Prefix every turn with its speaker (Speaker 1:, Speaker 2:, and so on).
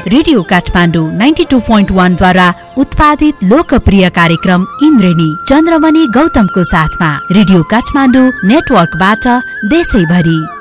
Speaker 1: radio Kathmandu 92.1 द्वारा उत्पादित लोकप्रिय कार्यक्रम इन्द्रेणी चन्द्रमणि गौतमको साथमा रेडियो काठमाडौँ नेटवर्कबाट देशैभरि